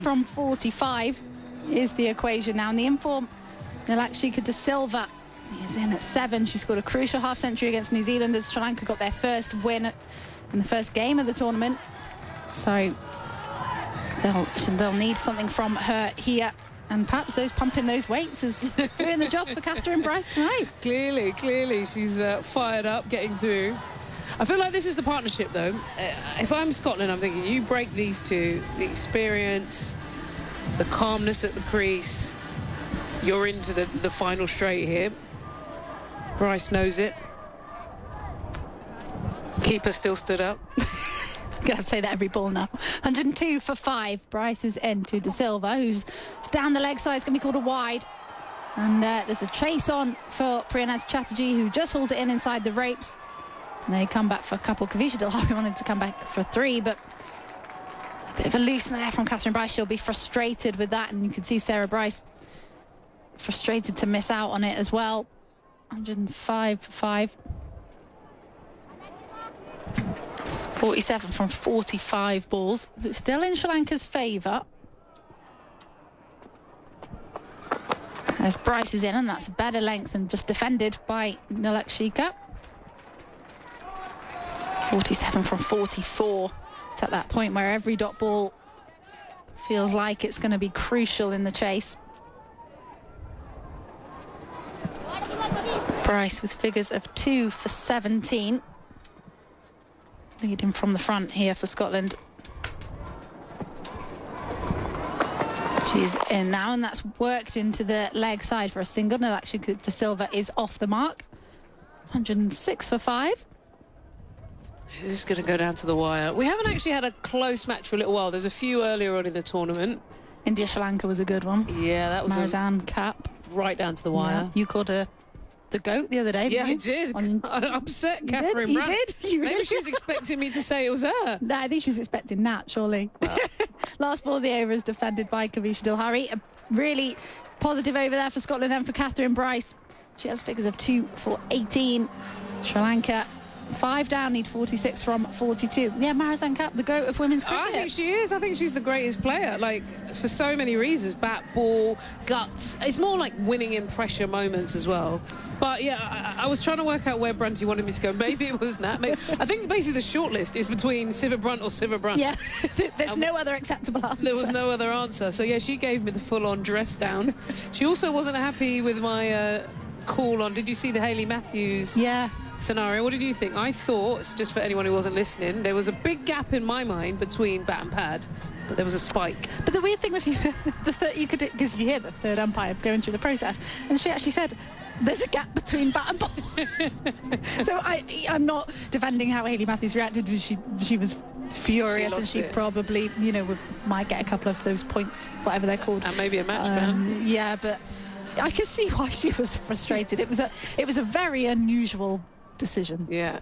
from 45 is the equation now. And the inform, Nilaxika de Silva is in at 7. She scored a crucial half-century against New Zealand as Sri Lanka got their first win in the first game of the tournament. So they'll need something from her here. And perhaps pumping those weights is doing the job for Catherine Bryce tonight. Clearly, she's fired up, getting through. I feel like this is the partnership, though. If I'm Scotland, I'm thinking you break these two, the experience, the calmness at the crease, you're into the final straight here. Bryce knows it. Keeper still stood up. I'm going to have to say that every ball now. 102 for 5. Bryce is in to De Silva, who's down the leg side. It's going to be called a wide. And there's a chase on for Priyanaz Chatterjee, who just hauls it inside the ropes. And they come back for a couple. Kavisha Dilhari wanted to come back for 3, but a bit of a loosen there from Catherine Bryce. She'll be frustrated with that, and you can see Sarah Bryce frustrated to miss out on it as well. 105 for 5. 47 from 45 balls. It's still in Sri Lanka's favour. As Bryce is in, and that's a better length and just defended by Nilaxika. 47 from 44. It's at that point where every dot ball feels like it's going to be crucial in the chase. Bryce with figures of 2 for 17. Leading from the front here for Scotland. She's in now, and that's worked into the leg side for a single. Nilaxika de Silva is off the mark. 106 for 5. This is going to go down to the wire. We haven't actually had a close match for a little while. There's a few earlier on in the tournament. India-Sri Lanka was a good one. Yeah, that was Marizanne Kapp. Right down to the wire. Yeah. You called her the GOAT the other day, didn't you? Yeah, I did. I upset Catherine Brown. You did? Maybe she was expecting me to say it was her. No, I think she was expecting Nat, surely. Well. Last ball of the over is defended by Kavisha Dilhari. A really positive over there for Scotland and for Catherine Bryce. She has figures of 2 for 18. Sri Lanka 5 down, need 46 from 42. Yeah, Marizanne Kapp, the GOAT of women's cricket. I think she is. I think she's the greatest player, like, for so many reasons. Bat, ball, guts. It's more like winning in pressure moments as well. But, yeah, I was trying to work out where Brunty wanted me to go. Maybe it was Nat. I think basically the shortlist is between Siva Brunt or Siva Brunt. Yeah, there's no other acceptable answer. There was no other answer. So, yeah, she gave me the full-on dress down. She also wasn't happy with my call on, did you see the Hayley Matthews? Yeah. Scenario. What did you think? I thought, just for anyone who wasn't listening, there was a big gap in my mind between bat and pad, but there was a spike. But the weird thing was, you could, because you hear the third umpire going through the process, and she actually said there's a gap between bat and ball. So I'm not defending how Hayley Matthews reacted. She was furious, and she probably, might get a couple of those points, whatever they're called, and maybe a match ban. Yeah, but I can see why she was frustrated. It was a very unusual decision. Yeah.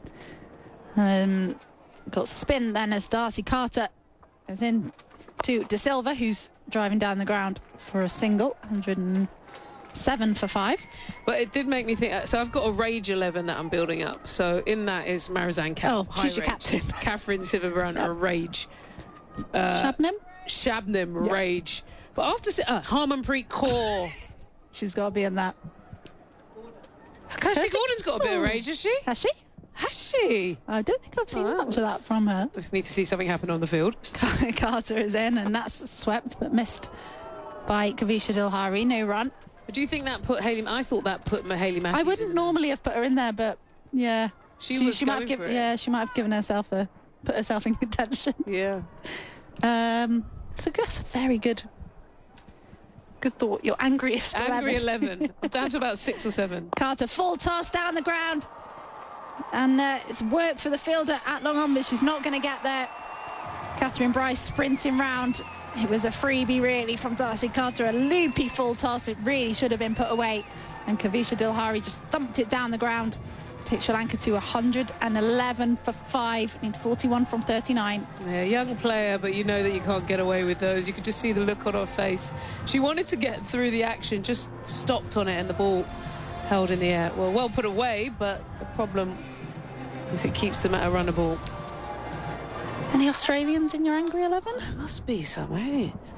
Got spin then as Darcy Carter is in to De Silva, who's driving down the ground for a single. 107 for 5. But it did make me think, so I've got a Rage 11 that I'm building up. So in that is Marizanne Kapp. Oh, she's your captain. Catherine Siva Brunt, a Rage. Shabnam, yep. Rage. But after Harmanpreet Kaur. She's got to be in that. Kirsty Gordon's got a bit of rage, has she? Has she? Has she? I don't think I've seen much of that from her. We need to see something happen on the field. Carter is in, and that's swept but missed by Kavisha Dilhari. No run. Do you think that put Hayley? I thought that put Hayley Matthews. I wouldn't normally have put her in there, but yeah, she might have she might have given herself put herself in contention. Yeah. So that's a very good thought. Your angriest 11. Angry 11. I'm down to about 6 or 7. Carter, full toss down the ground. And it's work for the fielder at long on, but she's not going to get there. Catherine Bryce sprinting round. It was a freebie, really, from Darcy Carter. A loopy full toss. It really should have been put away. And Kavisha Dilhari just thumped it down the ground. Takes Sri Lanka to 111 for 5. Need 41 from 39. Yeah, young player, but you know that you can't get away with those. You could just see the look on her face. She wanted to get through the action, just stopped on it, and the ball held in the air. Well put away, but the problem is it keeps them at a runner ball. Any Australians in your Angry 11? There must be some, eh?